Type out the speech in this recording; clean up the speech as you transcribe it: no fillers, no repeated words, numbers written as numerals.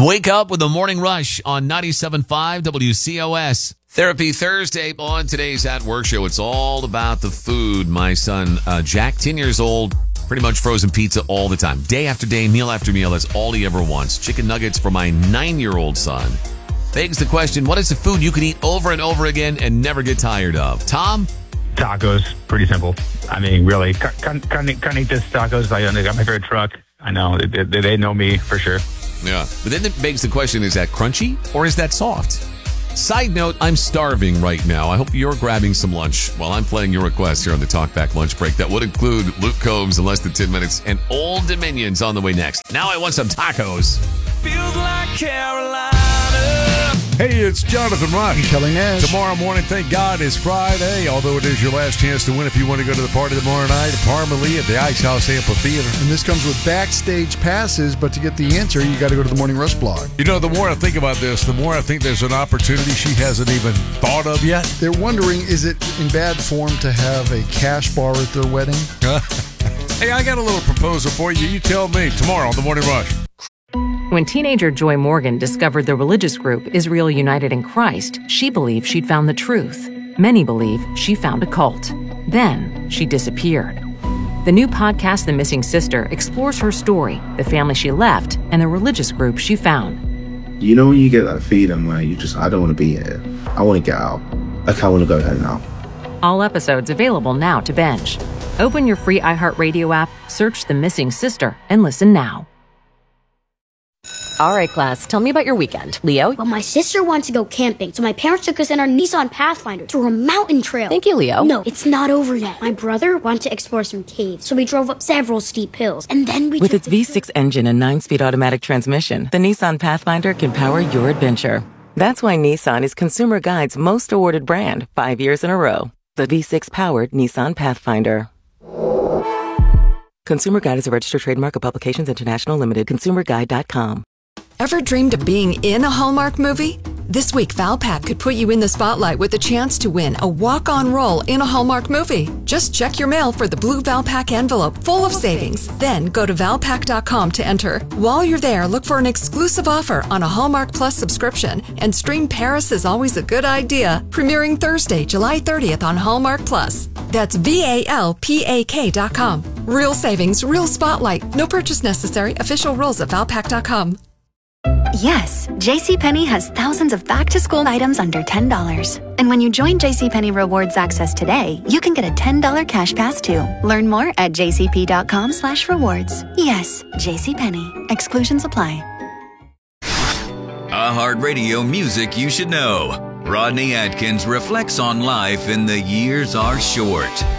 Wake up with the Morning Rush on 97.5 WCOS. Therapy Thursday on today's At Work show. It's all about the food. My son, Jack, 10 years old, pretty much frozen pizza all the time. Day after day, meal after meal. That's all he ever wants. Chicken nuggets for my 9-year-old son. Begs the question, what is the food you can eat over and over again and never get tired of? Tom? Tacos. Pretty simple. I mean, really. Carnitas tacos. I got my favorite truck. I know. They know me for sure. Yeah. But then it begs the question, is that crunchy or is that soft? Side note, I'm starving right now. I hope you're grabbing some lunch while I'm playing your request here on the Talkback Lunch Break. That would include Luke Combs in less than 10 minutes and Old Dominions on the way next. Now I want some tacos. Feels like Carolina. Hey, it's Jonathan Rush. Kelly Nash. Tomorrow morning, thank God, is Friday, although it is your last chance to win if you want to go to the party tomorrow night at Parmalee at the Ice House Amphitheater. And this comes with backstage passes, but to get the answer, you got to go to the Morning Rush blog. You know, the more I think about this, the more I think there's an opportunity she hasn't even thought of yet. They're wondering, is it in bad form to have a cash bar at their wedding? Hey, I got a little proposal for you. You tell me tomorrow on the Morning Rush. When teenager Joy Morgan discovered the religious group Israel United in Christ, she believed she'd found the truth. Many believe she found a cult. Then she disappeared. The new podcast, The Missing Sister, explores her story, the family she left, and the religious group she found. You know when you get that feeling where I don't want to be here. I want to get out. Like, I want to go home now. All episodes available now to binge. Open your free iHeartRadio app, search The Missing Sister, and listen now. All right, class, tell me about your weekend. Leo? Well, my sister wanted to go camping, so my parents took us in our Nissan Pathfinder to a mountain trail. Thank you, Leo. No, it's not over yet. My brother wanted to explore some caves, so we drove up several steep hills, and then we With its V6 engine and 9-speed automatic transmission, the Nissan Pathfinder can power your adventure. That's why Nissan is Consumer Guide's most awarded brand 5 years in a row. The V6-powered Nissan Pathfinder. Consumer Guide is a registered trademark of Publications International Limited. ConsumerGuide.com. Ever dreamed of being in a Hallmark movie? This week, Valpak could put you in the spotlight with a chance to win a walk-on role in a Hallmark movie. Just check your mail for the blue Valpak envelope full of savings. Then go to Valpak.com to enter. While you're there, look for an exclusive offer on a Hallmark Plus subscription and stream Paris is Always a Good Idea, premiering Thursday, July 30th on Hallmark Plus. That's VALPAK.com. Real savings, real spotlight. No purchase necessary. Official rules at Valpak.com. Yes, JCPenney has thousands of back-to-school items under $10. And when you join JCPenney Rewards Access today, you can get a $10 cash pass too. Learn more at jcp.com/rewards. Yes, JCPenney. Exclusions apply. iHeartRadio music you should know. Rodney Atkins reflects on life in The Years Are Short.